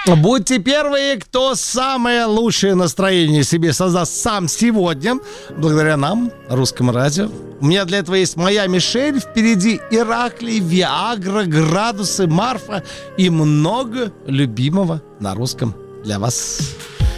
Будьте первые, кто самое лучшее настроение себе создаст сам сегодня, благодаря нам, Русскому радио. У меня для этого есть моя Мишель, впереди Ираклий, Виагра, Градусы, Марфа и много любимого на русском для вас.